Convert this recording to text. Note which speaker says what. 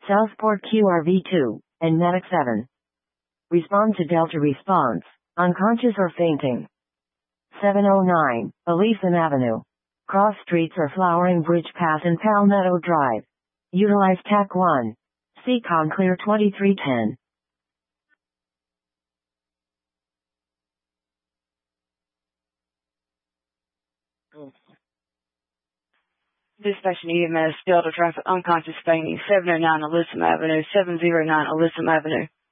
Speaker 1: Southport QRV2, and Medic 7. Respond to Delta response. Unconscious or fainting. 709, Elysian Avenue. Cross streets or Flowering Bridge Pass and Palmetto Drive. Utilize TAC 1. Seacon Clear 2310.
Speaker 2: Dispatch EMS, Delta traffic unconscious fainting, 709 Elysian Avenue, 709 Elysian Avenue.